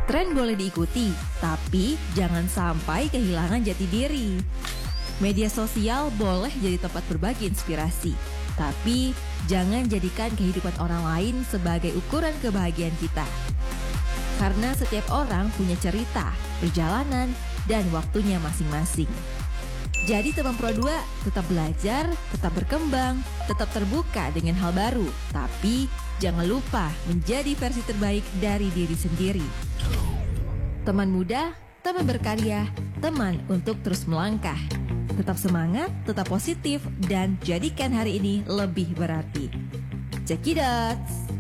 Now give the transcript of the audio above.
Tren boleh diikuti, tapi jangan sampai kehilangan jati diri. Media sosial boleh jadi tempat berbagi inspirasi, tapi jangan jadikan kehidupan orang lain sebagai ukuran kebahagiaan kita. Karena setiap orang punya cerita, perjalanan, dan waktunya masing-masing. Jadi teman Pro 2, tetap belajar, tetap berkembang, tetap terbuka dengan hal baru, tapi jangan lupa menjadi versi terbaik dari diri sendiri. Teman muda, teman berkarya, teman untuk terus melangkah. Tetap semangat, tetap positif, dan jadikan hari ini lebih berarti. Cekidot!